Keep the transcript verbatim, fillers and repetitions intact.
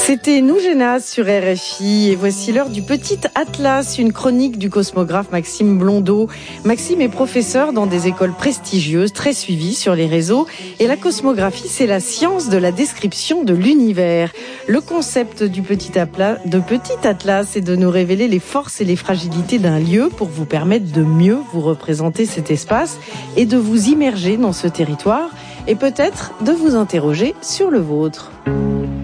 C'était Nous Génas sur R F I et voici l'heure du Petit Atlas, une chronique du cosmographe Maxime Blondeau. Maxime est professeur dans des écoles prestigieuses, très suivies sur les réseaux. Et la cosmographie, c'est la science de la description de l'univers. Le concept du Petit Atlas, de Petit Atlas est de nous révéler les forces et les fragilités d'un lieu pour vous permettre de mieux vous représenter cet espace et de vous immerger dans ce territoire et peut-être de vous interroger sur le vôtre.